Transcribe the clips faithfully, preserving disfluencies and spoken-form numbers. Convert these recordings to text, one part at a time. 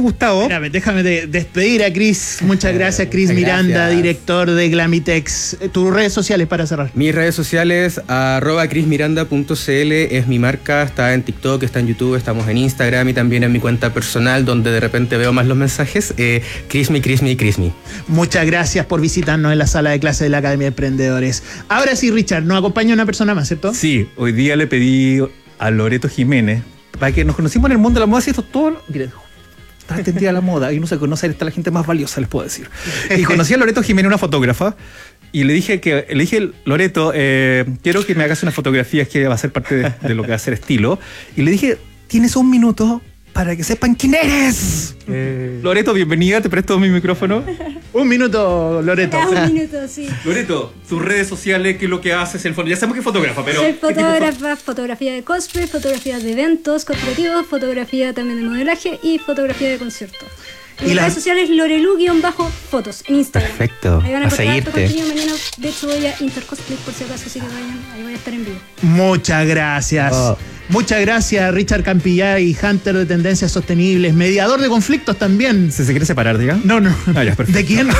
Gustavo. Espérame, déjame de despedir a Chris. Muchas gracias, Chris Muchas Miranda, gracias. director de Glamitex. Tus redes sociales para cerrar. Mis redes sociales, arroba crismiranda punto cl es mi marca, está en TikTok, está en YouTube, estamos en Instagram y también en mi cuenta personal, donde de repente veo más los mensajes, eh, Crismi, Crismi, Crismi. Muchas gracias por visitarnos en la sala de clase de la Academia de Emprendedores. Ahora sí, Richard, nos acompaña una persona más, ¿cierto? Sí, hoy día le pedí a Loreto Jiménez, para que nos conocimos en el mundo de la moda, y esto todo, mire, está extendida la moda, y uno se conoce, está la gente más valiosa, les puedo decir. Y conocí a Loreto Jiménez, una fotógrafa, y le dije que le dije, Loreto, eh, quiero que me hagas unas fotografías que va a ser parte de, de lo que va a ser estilo. Y le dije, tienes un minuto para que sepan quién eres. Eh, Loreto, bienvenida, te presto mi micrófono. Un minuto, Loreto. Ah, un minuto, sí. Loreto, tus redes sociales, qué es lo que haces, el fondo. Ya sabemos que es fotógrafa, pero... Soy ¿qué tipo de fotógrafa, fotografía de cosplay, fotografía de eventos corporativos, fotografía también de modelaje y fotografía de conciertos. Y Mis la- redes sociales Lorelu-fotos en Instagram. Perfecto, Ahí van a a encontrar harto seguirte. contenido. Mañana, de hecho, voy a Intercosplay por si acaso, así que vayan, ahí voy a estar en vivo. Muchas gracias. Oh. Muchas gracias, Richard Campillay, Hunter de Tendencias Sostenibles, mediador de conflictos también. ¿Se, se quiere separar, diga? No, no. Ah, ya, perfecto. ¿De quién?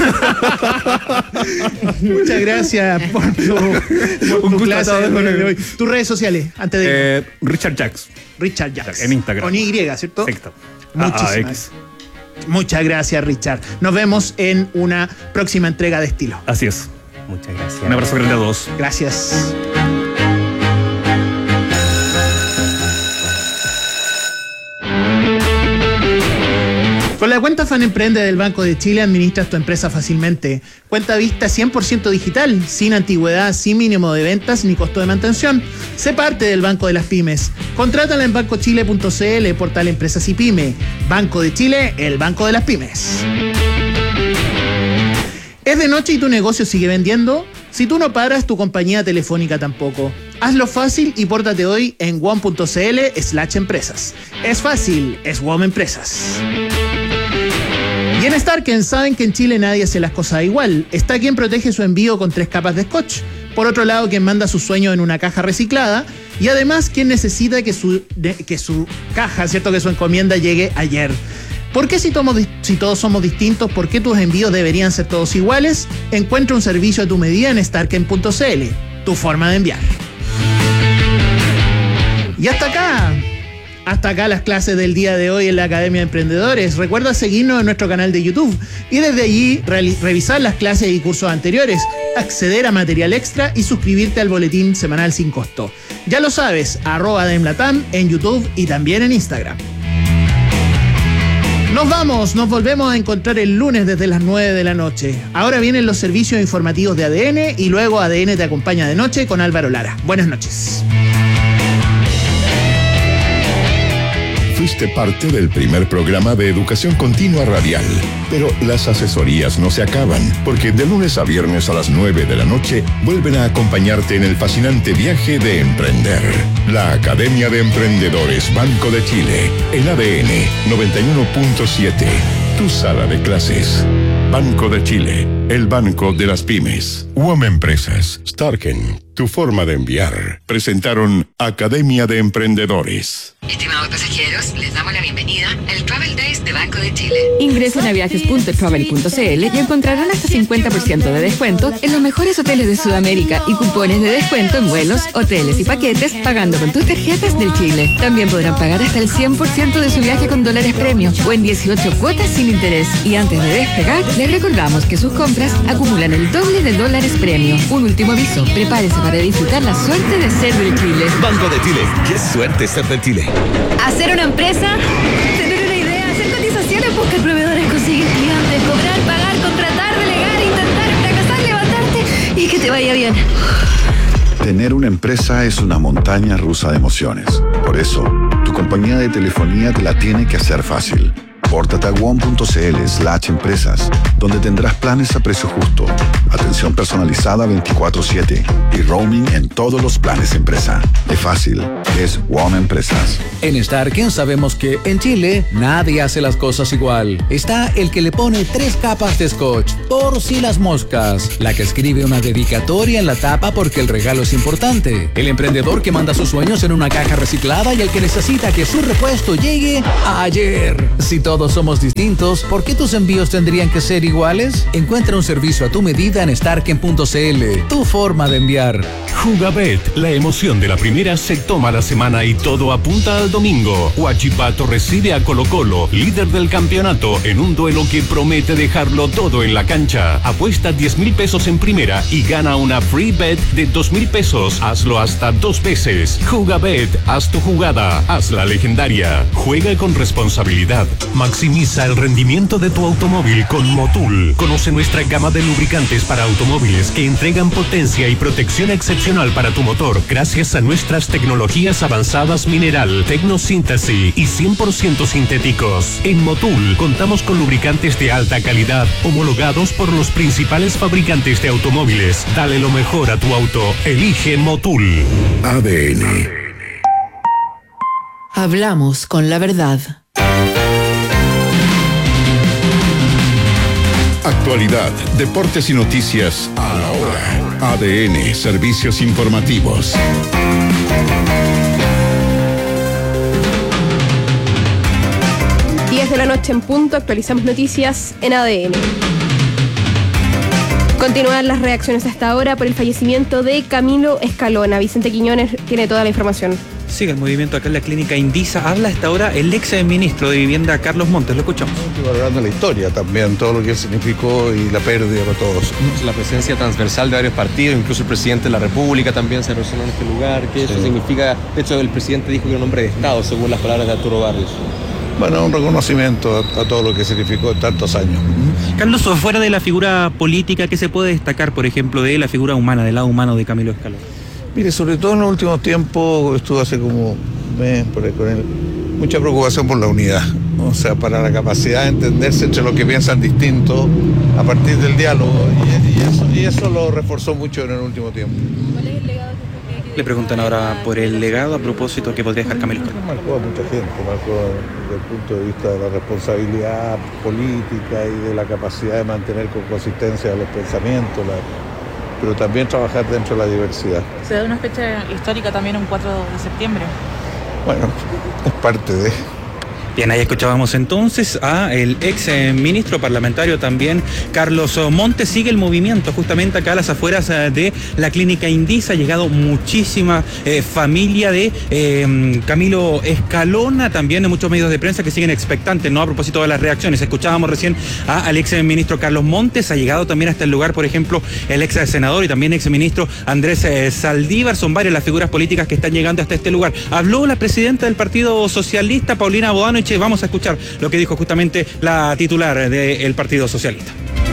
Muchas gracias por tu, por tu gusto clase a todos. de hoy. Tus redes sociales, antes de Eh, Richard Jacks. Richard Jacks. en Instagram. Con Y, ¿cierto? Perfecto. Muchísimas. Muchas gracias, Richard. Nos vemos en una próxima entrega de Estilo. Así es. Muchas gracias. Un abrazo grande a todos. Gracias. Con la cuenta Fan Emprende del Banco de Chile administras tu empresa fácilmente. Cuenta vista cien por ciento digital, sin antigüedad, sin mínimo de ventas ni costo de mantención. Sé parte del Banco de las Pymes. Contrátala en bancochile punto cl, portal Empresas y Pyme. Banco de Chile, el Banco de las Pymes. ¿Es de noche y tu negocio sigue vendiendo? Si tú no paras, tu compañía telefónica tampoco. Hazlo fácil y pórtate hoy en wom punto cl slash empresas. Es fácil, es WOM Empresas. Y en Starken saben que en Chile nadie hace las cosas igual. Está quien protege su envío con tres capas de scotch. Por otro lado, quien manda sus sueños en una caja reciclada. Y además, quien necesita que su, de, que su caja, ¿cierto? Que su encomienda llegue ayer. ¿Por qué si, tomo, si todos somos distintos, por qué tus envíos deberían ser todos iguales? Encuentra un servicio a tu medida en starken punto cl. Tu forma de enviar. Y hasta acá. Hasta acá las clases del día de hoy en la Academia de Emprendedores. Recuerda seguirnos en nuestro canal de YouTube y desde allí re- revisar las clases y cursos anteriores, acceder a material extra y suscribirte al boletín semanal sin costo. Ya lo sabes, arroba Demlatam en YouTube y también en Instagram. Nos vamos, nos volvemos a encontrar el lunes desde las nueve de la noche. Ahora vienen los servicios informativos de A D N y luego A D N te acompaña de noche con Álvaro Lara. Buenas noches. Fuiste parte del primer programa de educación continua radial. Pero las asesorías no se acaban, porque de lunes a viernes a las nueve de la noche vuelven a acompañarte en el fascinante viaje de emprender. La Academia de Emprendedores Banco de Chile, en A D N noventa y uno punto siete, tu sala de clases. Banco de Chile, el banco de las pymes. WOM Empresas, Starken, tu forma de enviar. Presentaron Academia de Emprendedores. Estimados pasajeros, les damos la bienvenida al Travel Days de Banco de Chile. Ingresen a viajes punto travel punto cl y encontrarán hasta cincuenta por ciento de descuento en los mejores hoteles de Sudamérica y cupones de descuento en vuelos, hoteles y paquetes pagando con tus tarjetas del Chile. También podrán pagar hasta el cien por ciento de su viaje con dólares premio o en dieciocho cuotas sin interés. Y antes de despegar, les recordamos que sus compras acumulan el doble de dólares premio. Un último aviso, prepárese para disfrutar la suerte de ser del Chile. Banco de Chile, qué suerte ser del Chile. Hacer una empresa, tener una idea, hacer cotizaciones, buscar proveedores, conseguir clientes, cobrar, pagar, contratar, delegar, intentar, fracasar, levantarte y que te vaya bien. Tener una empresa es una montaña rusa de emociones. Por eso, tu compañía de telefonía te la tiene que hacer fácil. Pórtate a wom punto cl slash empresas, donde tendrás planes a precio justo, atención personalizada veinticuatro siete y roaming en todos los planes empresa. Es fácil, es WOM Empresas. En Starken sabemos que en Chile nadie hace las cosas igual. Está el que le pone tres capas de scotch, por si las moscas. La que escribe una dedicatoria en la tapa porque el regalo es importante. El emprendedor que manda sus sueños en una caja reciclada y el que necesita que su repuesto llegue ayer. Si todo todos somos distintos, ¿por qué tus envíos tendrían que ser iguales? Encuentra un servicio a tu medida en starken punto cl, tu forma de enviar. Jugabet, la emoción de la primera se toma la semana y todo apunta al domingo. Huachipato recibe a Colo Colo, líder del campeonato, en un duelo que promete dejarlo todo en la cancha. Apuesta diez mil pesos en primera y gana una free bet de dos mil pesos. Hazlo hasta dos veces. Jugabet, haz tu jugada, haz la legendaria. Juega con responsabilidad. Maximiza el rendimiento de tu automóvil con Motul. Conoce nuestra gama de lubricantes para automóviles que entregan potencia y protección excepcional para tu motor gracias a nuestras tecnologías avanzadas mineral, tecnosíntesis y cien por ciento sintéticos. En Motul contamos con lubricantes de alta calidad homologados por los principales fabricantes de automóviles. Dale lo mejor a tu auto. Elige Motul. A D N. Hablamos con la verdad. Actualidad, deportes y noticias a la hora. A D N, servicios informativos. diez de la noche en punto, actualizamos noticias en A D N. Continúan las reacciones hasta ahora por el fallecimiento de Camilo Escalona. Vicente Quiñones tiene toda la información. Sigue el movimiento acá en la clínica Indisa. Habla hasta ahora el ex ministro de Vivienda, Carlos Montes. Lo escuchamos. Estoy valorando la historia también, todo lo que significó y la pérdida para todos. La presencia transversal de varios partidos, incluso el presidente de la República también se relacionó en este lugar. ¿Qué eso sí. significa? De hecho, el presidente dijo que era un hombre de Estado, según las palabras de Arturo Barrios. Bueno, un reconocimiento a, a todo lo que significó en tantos años. Carlos, fuera de la figura política, ¿qué se puede destacar, por ejemplo, de la figura humana, del lado humano de Camilo Escalona? Mire, sobre todo en los últimos tiempos, estuve hace como un mes por ahí con él, mucha preocupación por la unidad, o sea, para la capacidad de entenderse entre los que piensan distinto a partir del diálogo, y, y, eso, y eso lo reforzó mucho en el último tiempo. ¿Cuál es el legado que Le preguntan ahora por el legado a propósito que podría dejar Camilo Escalona. Marcó a mucha gente, marcó desde el punto de vista de la responsabilidad política y de la capacidad de mantener con consistencia los pensamientos, la, pero también trabajar dentro de la diversidad. Se da una fecha histórica también un cuatro de septiembre. Bueno, es parte de... Bien, ahí escuchábamos entonces a el ex eh, ministro parlamentario también, Carlos Montes. Sigue el movimiento justamente acá a las afueras eh, de la clínica Indisa. Ha llegado muchísima eh, familia de eh, Camilo Escalona, también de muchos medios de prensa que siguen expectantes, ¿no? A propósito de las reacciones. Escuchábamos recién a, al ex ministro Carlos Montes. Ha llegado también hasta el lugar, por ejemplo, el ex senador y también ex ministro Andrés eh, Saldívar. Son varias las figuras políticas que están llegando hasta este lugar. Habló la presidenta del Partido Socialista, Paulina Bodano. Vamos a escuchar lo que dijo justamente la titular del Partido Socialista.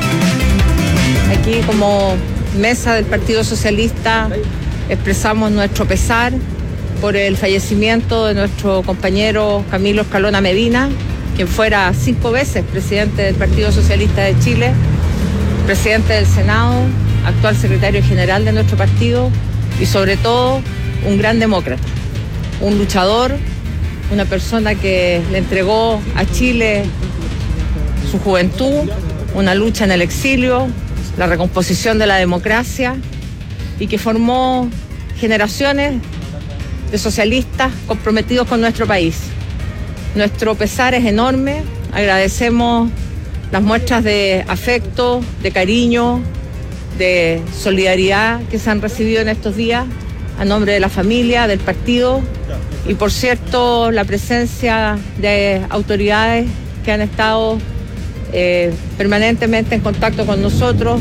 Aquí como mesa del Partido Socialista expresamos nuestro pesar por el fallecimiento de nuestro compañero Camilo Escalona Medina, quien fuera cinco veces presidente del Partido Socialista de Chile, presidente del Senado, actual secretario general de nuestro partido y sobre todo un gran demócrata, un luchador, una persona que le entregó a Chile su juventud, una lucha en el exilio, la recomposición de la democracia y que formó generaciones de socialistas comprometidos con nuestro país. Nuestro pesar es enorme, agradecemos las muestras de afecto, de cariño, de solidaridad que se han recibido en estos días a nombre de la familia, del partido. Y por cierto, la presencia de autoridades que han estado eh, permanentemente en contacto con nosotros.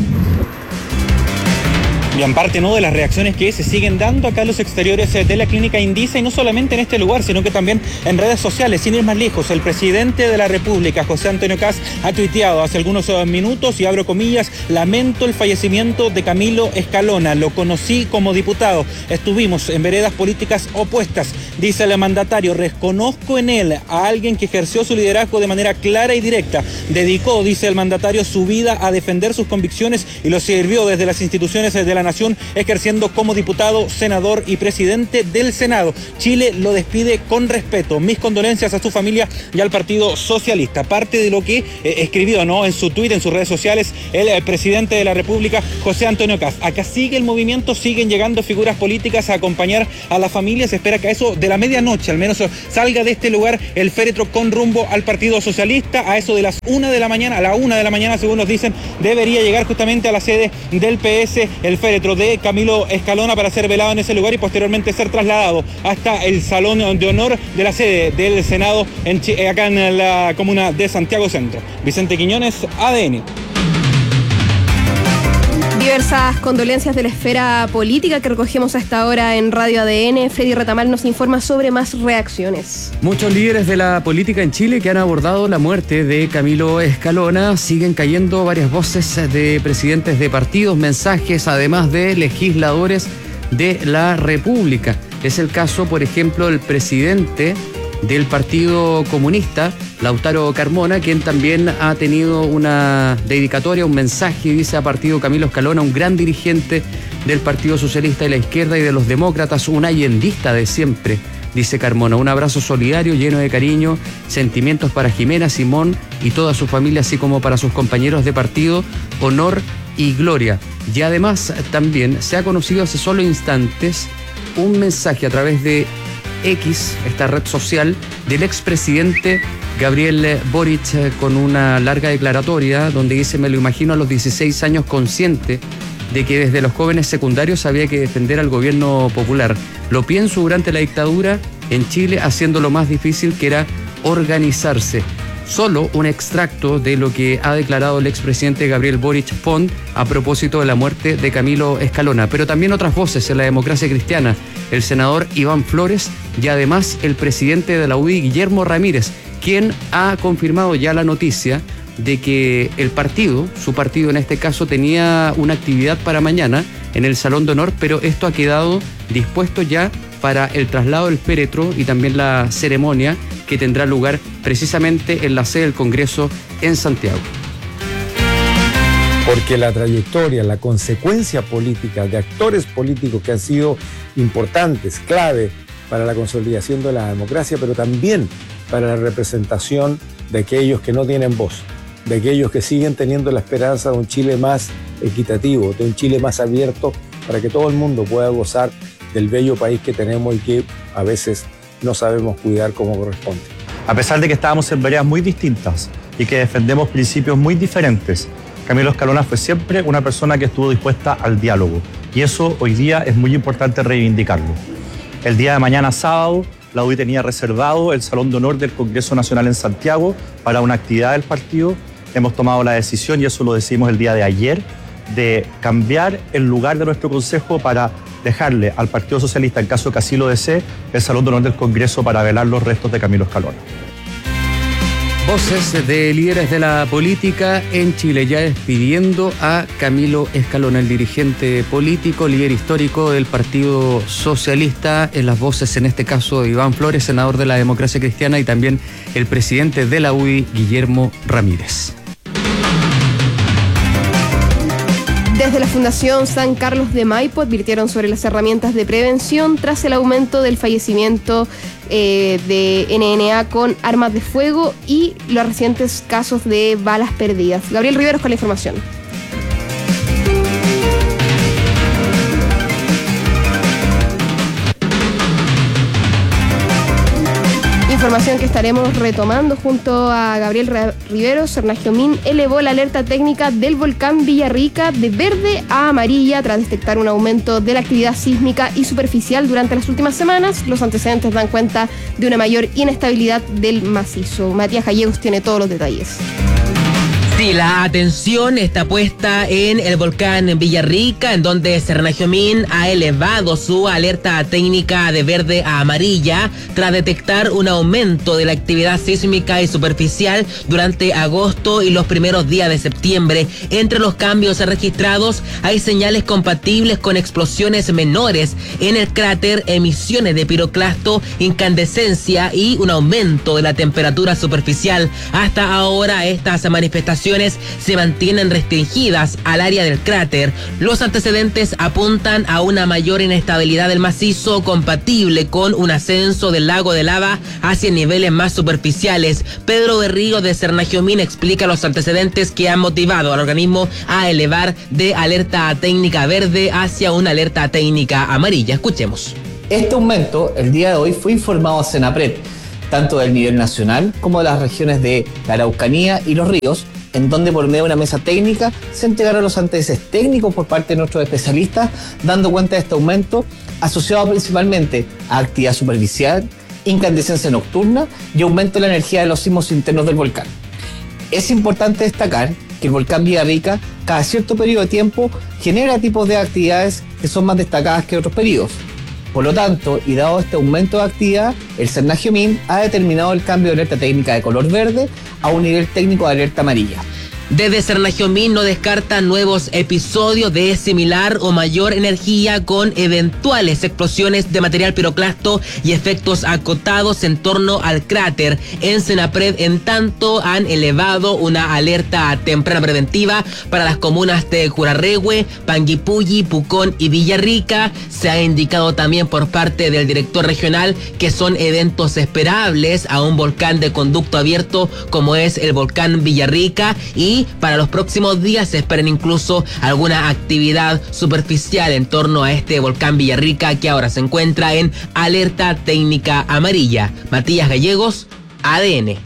Bien, parte ¿no? de las reacciones que se siguen dando acá en los exteriores de la clínica Indisa, y no solamente en este lugar, sino que también en redes sociales. Sin ir más lejos, el presidente de la República, José Antonio Kast, ha tuiteado hace algunos minutos, y abro comillas: lamento el fallecimiento de Camilo Escalona, lo conocí como diputado, estuvimos en veredas políticas opuestas, dice el mandatario, reconozco en él a alguien que ejerció su liderazgo de manera clara y directa, dedicó, dice el mandatario, su vida a defender sus convicciones y lo sirvió desde las instituciones de la la Nación, ejerciendo como diputado, senador y presidente del Senado. Chile lo despide con respeto. Mis condolencias a su familia y al Partido Socialista. Parte de lo que eh, escribió, ¿no?, en su Twitter, en sus redes sociales, el, el presidente de la República, José Antonio Kast. Acá sigue el movimiento, siguen llegando figuras políticas a acompañar a la familia. Se espera que a eso de la medianoche, al menos, salga de este lugar el féretro con rumbo al Partido Socialista. A eso de las una de la mañana, a la una de la mañana, según nos dicen, debería llegar justamente a la sede del P S el féretro de Camilo Escalona para ser velado en ese lugar y posteriormente ser trasladado hasta el Salón de Honor de la sede del Senado en, acá en la comuna de Santiago Centro. Vicente Quiñones, A D N. Diversas condolencias de la esfera política que recogemos a esta hora en Radio A D N. Freddy Retamal nos informa sobre más reacciones. Muchos líderes de la política en Chile que han abordado la muerte de Camilo Escalona. Siguen cayendo varias voces de presidentes de partidos, mensajes, además de legisladores de la República. Es el caso, por ejemplo, del presidente del Partido Comunista, Lautaro Carmona, quien también ha tenido una dedicatoria, un mensaje, dice, a partido Camilo Escalona, un gran dirigente del Partido Socialista de la Izquierda y de los Demócratas, un allendista de siempre, dice Carmona. Un abrazo solidario, lleno de cariño, sentimientos para Jimena, Simón y toda su familia, así como para sus compañeros de partido, honor y gloria. Y además también se ha conocido hace solo instantes un mensaje a través de X, esta red social, del expresidente Gabriel Boric, con una larga declaratoria donde dice: me lo imagino a los dieciséis años consciente de que desde los jóvenes secundarios había que defender al gobierno popular. Lo pienso durante la dictadura en Chile, haciendo lo más difícil, que era organizarse. Solo un extracto de lo que ha declarado el expresidente Gabriel Boric Pont a propósito de la muerte de Camilo Escalona, pero también otras voces en la democracia cristiana, el senador Iván Flores y además el presidente de la U D I, Guillermo Ramírez, quien ha confirmado ya la noticia de que el partido, su partido en este caso, tenía una actividad para mañana en el Salón de Honor, pero esto ha quedado dispuesto ya para el traslado del féretro y también la ceremonia que tendrá lugar precisamente en la sede del Congreso en Santiago. Porque la trayectoria, la consecuencia política de actores políticos que han sido importantes, clave para la consolidación de la democracia, pero también para la representación de aquellos que no tienen voz, de aquellos que siguen teniendo la esperanza de un Chile más equitativo, de un Chile más abierto, para que todo el mundo pueda gozar del bello país que tenemos y que a veces no sabemos cuidar como corresponde. A pesar de que estábamos en veredas muy distintas y que defendemos principios muy diferentes, Camilo Escalona fue siempre una persona que estuvo dispuesta al diálogo, y eso hoy día es muy importante reivindicarlo. El día de mañana, sábado, la U D I tenía reservado el Salón de Honor del Congreso Nacional en Santiago para una actividad del partido. Hemos tomado la decisión, y eso lo decidimos el día de ayer, de cambiar el lugar de nuestro consejo para dejarle al Partido Socialista, en caso que así lo desee, el Salón de Honor del Congreso para velar los restos de Camilo Escalona. Voces de líderes de la política en Chile ya despidiendo a Camilo Escalona, el dirigente político, líder histórico del Partido Socialista. En las voces, en este caso, de Iván Flores, senador de la Democracia Cristiana, y también el presidente de la U D I, Guillermo Ramírez. Desde la Fundación San Carlos de Maipo advirtieron sobre las herramientas de prevención tras el aumento del fallecimiento eh, de N N A con armas de fuego y los recientes casos de balas perdidas. Gabriel Riveros con la información. Información que estaremos retomando junto a Gabriel Riveros. Sergio Min elevó la alerta técnica del volcán Villarrica de verde a amarilla tras detectar un aumento de la actividad sísmica y superficial durante las últimas semanas. Los antecedentes dan cuenta de una mayor inestabilidad del macizo. Matías Gallegos tiene todos los detalles. Sí, la atención está puesta en el volcán Villarrica, en donde Sernagiomín ha elevado su alerta técnica de verde a amarilla tras detectar un aumento de la actividad sísmica y superficial durante agosto y los primeros días de septiembre. Entre los cambios registrados hay señales compatibles con explosiones menores en el cráter, emisiones de piroclasto, incandescencia y un aumento de la temperatura superficial. Hasta ahora estas manifestaciones operaciones se mantienen restringidas al área del cráter. Los antecedentes apuntan a una mayor inestabilidad del macizo compatible con un ascenso del lago de lava hacia niveles más superficiales. Pedro Berrío de Cernagiomín explica los antecedentes que han motivado al organismo a elevar de alerta técnica verde hacia una alerta técnica amarilla. Escuchemos. Este aumento, el día de hoy, fue informado a Senapred, tanto del nivel nacional como de las regiones de la Araucanía y los ríos, en donde por medio de una mesa técnica se entregaron los antecedentes técnicos por parte de nuestros especialistas, dando cuenta de este aumento asociado principalmente a actividad superficial, incandescencia nocturna y aumento de la energía de los sismos internos del volcán. Es importante destacar que el volcán Villarrica, cada cierto periodo de tiempo, genera tipos de actividades que son más destacadas que otros periodos. Por lo tanto, y dado este aumento de actividad, el Cernagiomín ha determinado el cambio de alerta técnica de color verde a un nivel técnico de alerta amarilla. Desde Cernagiomín no descarta nuevos episodios de similar o mayor energía con eventuales explosiones de material piroclasto y efectos acotados en torno al cráter. En Senapred, en tanto, han elevado una alerta temprana preventiva para las comunas de Curarrehue, Panguipulli, Pucón y Villarrica. Se ha indicado también por parte del director regional que son eventos esperables a un volcán de conducto abierto como es el volcán Villarrica, y para los próximos días se esperan incluso alguna actividad superficial en torno a este volcán Villarrica, que ahora se encuentra en alerta técnica amarilla. Matías Gallegos, A D N.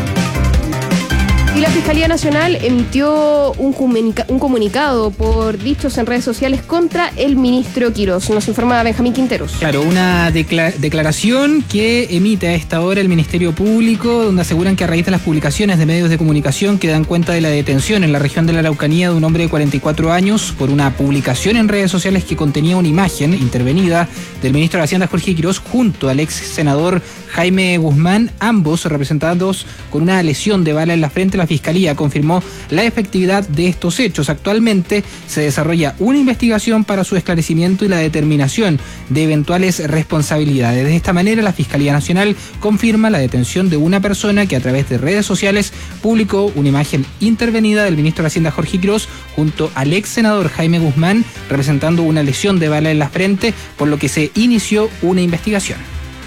Y la Fiscalía Nacional emitió un, comunica- un comunicado por dichos en redes sociales contra el ministro Quirós. Nos informa Benjamín Quinteros. Claro, una decla- declaración que emite a esta hora el Ministerio Público, donde aseguran que a raíz de las publicaciones de medios de comunicación que dan cuenta de la detención en la región de la Araucanía de un hombre de cuarenta y cuatro años por una publicación en redes sociales que contenía una imagen intervenida del ministro de Hacienda Jorge Quirós junto al ex senador Jaime Guzmán, ambos representados con una lesión de bala en la frente, la Fiscalía confirmó la efectividad de estos hechos. Actualmente se desarrolla una investigación para su esclarecimiento y la determinación de eventuales responsabilidades. De esta manera, la Fiscalía Nacional confirma la detención de una persona que a través de redes sociales publicó una imagen intervenida del ministro de Hacienda Jorge Quirós junto al ex senador Jaime Guzmán, representando una lesión de bala en la frente, por lo que se inició una investigación.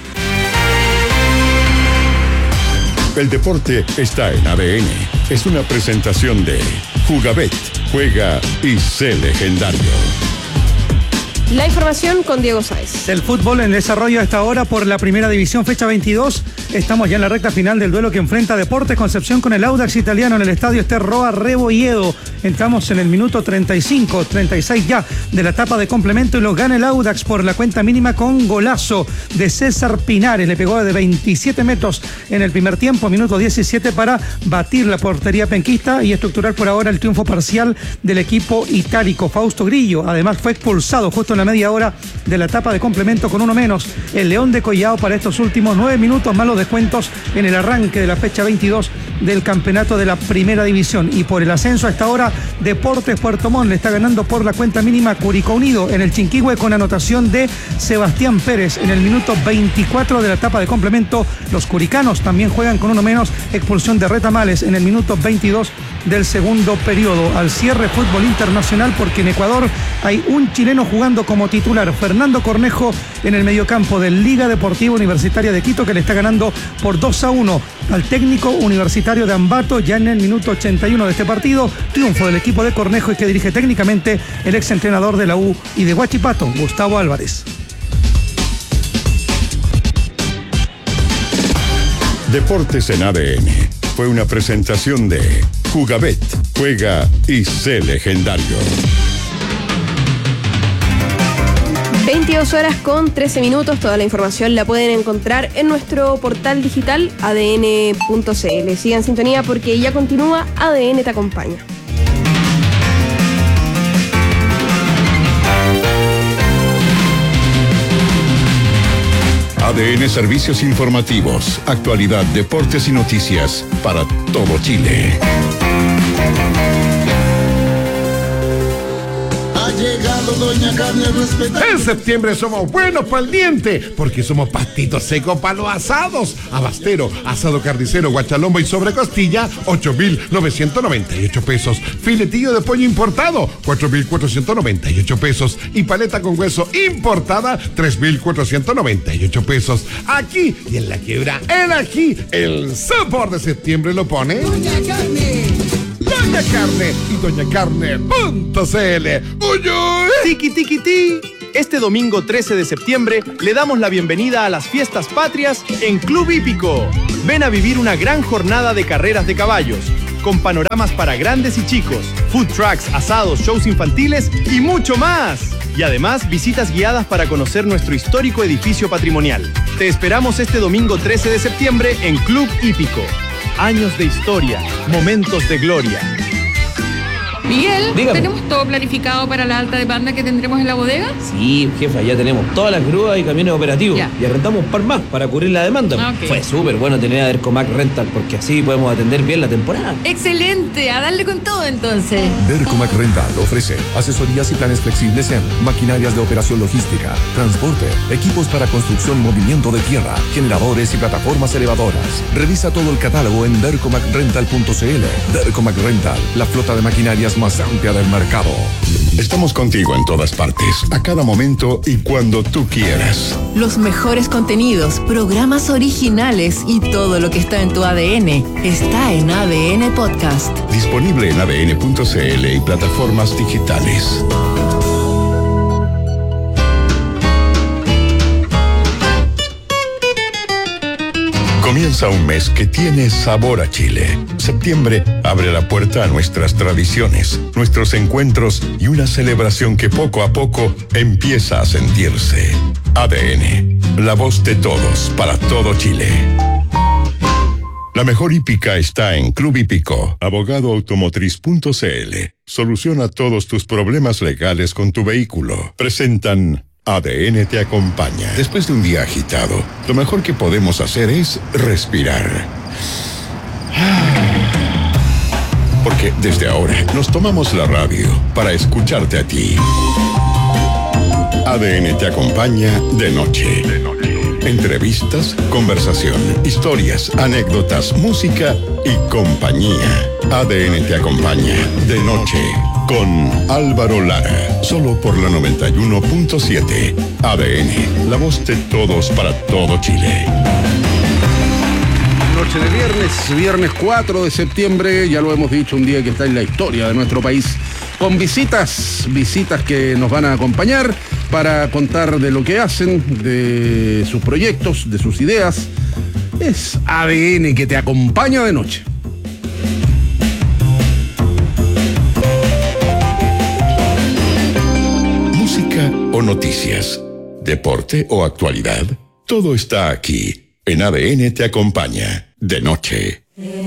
El deporte está en A D N. Es una presentación de Jugabet. Juega y sé legendario. La información con Diego Sáez. El fútbol en desarrollo a esta hora por la primera división, fecha veintidós. Estamos ya en la recta final del duelo que enfrenta Deportes Concepción con el Audax italiano en el estadio Esterroa Rebolledo. Entramos en el minuto treinta y cinco, treinta y seis ya de la etapa de complemento y lo gana el Audax por la cuenta mínima con golazo de César Pinares. Le pegó de veintisiete metros en el primer tiempo, minuto diecisiete, para batir la portería penquista y estructurar por ahora el triunfo parcial del equipo itálico. Fausto Grillo además fue expulsado justo en la media hora de la etapa de complemento con uno menos. El León de Collao para estos últimos nueve minutos más los descuentos en el arranque de la fecha veintidós del campeonato de la primera división. Y por el ascenso a esta hora, Deportes Puerto Montt le está ganando por la cuenta mínima Curicó Unido en el Chinquihue con anotación de Sebastián Pérez en el minuto veinticuatro de la etapa de complemento. Los curicanos también juegan con uno menos, expulsión de Retamales en el minuto veintidós del segundo periodo. Al cierre, fútbol internacional, porque en Ecuador hay un chileno jugando como titular, Fernando Cornejo, en el mediocampo del Liga Deportiva Universitaria de Quito, que le está ganando por dos a uno al técnico universitario de Ambato ya en el minuto ochenta y uno de este partido. Triunfo del equipo de Cornejo y que dirige técnicamente el exentrenador de la U y de Huachipato, Gustavo Álvarez. Deportes en A D N fue una presentación de Jugabet. Juega y sé legendario. veintidós horas con trece minutos. Toda la información la pueden encontrar en nuestro portal digital a d n punto c l. Sigan en sintonía porque ya continúa A D N Te Acompaña. A D N Servicios Informativos, actualidad, deportes y noticias para todo Chile. llegado Doña Carne respetable. En septiembre somos buenos para el diente, porque somos pastitos secos para los asados. Abastero, asado carnicero, guachalombo y sobrecostilla, ocho mil novecientos noventa y ocho pesos. Filetillo de pollo importado, cuatro mil cuatrocientos noventa y ocho pesos. Y paleta con hueso importada, tres mil cuatrocientos noventa y ocho pesos. Aquí y en la quiebra, el ají, el sabor de septiembre lo pone Doña Carne. Doña Carne y doña carne punto c l. ¡Uy, uy! Tiki, tiki, ti. Este domingo trece de septiembre le damos la bienvenida a las fiestas patrias en Club Hípico. Ven a vivir una gran jornada de carreras de caballos, con panoramas para grandes y chicos, food trucks, asados, shows infantiles y mucho más. Y además visitas guiadas para conocer nuestro histórico edificio patrimonial. Te esperamos este domingo trece de septiembre en Club Hípico. Años de historia, momentos de gloria. Miguel, Dígame. ¿tenemos todo planificado para la alta demanda que tendremos en la bodega? Sí, jefa, ya tenemos todas las grúas y camiones operativos. Ya. Y arrendamos un par más para cubrir la demanda. Ok. Fue súper bueno tener a Dercomac Rental porque así podemos atender bien la temporada. Excelente, a darle con todo entonces. Dercomac Rental ofrece asesorías y planes flexibles en maquinarias de operación logística, transporte, equipos para construcción y movimiento de tierra, generadores y plataformas elevadoras. Revisa todo el catálogo en dercomac rental punto c l. Dercomac Rental, la flota de maquinarias más amplia del mercado. Estamos contigo en todas partes, a cada momento y cuando tú quieras. Los mejores contenidos, programas originales y todo lo que está en tu A D N está en A D N Podcast. Disponible en a d n punto c l y plataformas digitales. Comienza un mes que tiene sabor a Chile. Septiembre abre la puerta a nuestras tradiciones, nuestros encuentros y una celebración que poco a poco empieza a sentirse. A D N, la voz de todos para todo Chile. La mejor hípica está en Club Hípico, abogado automotriz punto c l. Soluciona todos tus problemas legales con tu vehículo. Presentan A D N te acompaña. Después de un día agitado, lo mejor que podemos hacer es respirar. Porque desde ahora nos tomamos la radio para escucharte a ti. A D N te acompaña de noche. Entrevistas, conversación, historias, anécdotas, música y compañía. A D N te acompaña de noche con Álvaro Lara, solo por la noventa y uno punto siete. A D N, la voz de todos para todo Chile. Noche de viernes, viernes cuatro de septiembre, ya lo hemos dicho, un día que está en la historia de nuestro país, con visitas, visitas que nos van a acompañar para contar de lo que hacen, de sus proyectos, de sus ideas. Es A D N que te acompaña de noche. Música o noticias, deporte o actualidad, todo está aquí. En A D N te acompaña de noche.